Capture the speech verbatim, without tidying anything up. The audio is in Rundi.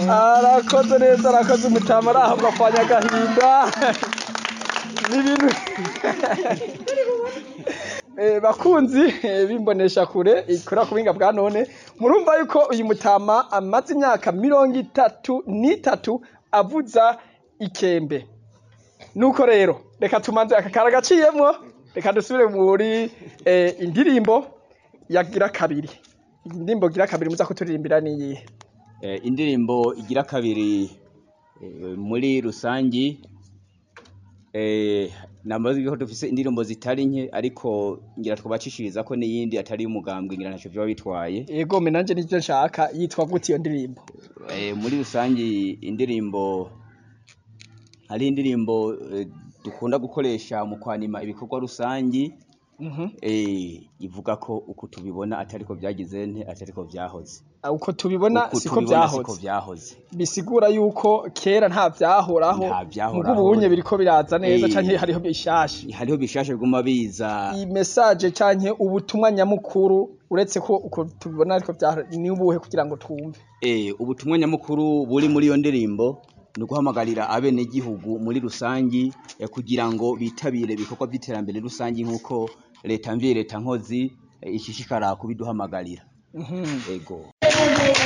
arakoze neza arakoze umutama araho gafanya agahinda n'ibintu bakunzi bimbonesha kure ikora ku binga bwa none murumva yuko uyu mutama amaze imyaka mirongo itatu n'itatu avuza ikembe. Nuko rero reka tumanze akakara gaciyemwo, reka dusubire muri indirimbo yagira kabiri. Indirimbo gira kabiri muza kuturirimbira niyihe? Indirimbo igira kabiri muri rusangi namaze ko dufise indirimbo zitari nke, ariko ngira twabacishiriza ko n'iyindi atari umugambwe ngira ntaco byo bitwaye. Yego me nanje nivyo nshaka. Yitwa gute iyo ndirimbo? Muri rusangi indirimbo hari indirimbo dukunda gukoresha mu kwanima ibikorwa rusangi, ivuga ko uko tubibona atariko byagize nte atariko vyahoze. Uko tubibona siko vyahoze. Bisigura yuko kera nta vyahoraho, mugo ubunye biriko biraza neza canke hariho bishashe. Hariho bishashe guma biza. I message canke ubutumwa nyamukuru uretse ko uko tubibona ariko vyahoze ni ubuhe kugira ngo twumve? Eh ubutumwa nyamukuru buri muri iyo ndirimbo no guhamagarira abene gihugu muri rusangi kugira ngo bitabire ibikorwa by'iterambere rusangi nkuko leta mvye leta nkozi ishishikara kubiduhamagarira. Ego.